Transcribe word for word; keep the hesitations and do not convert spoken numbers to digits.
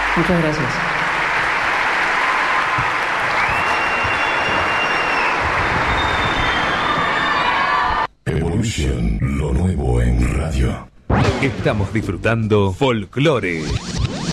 Muchas gracias. Evolution, lo nuevo en radio. Estamos disfrutando Folklore.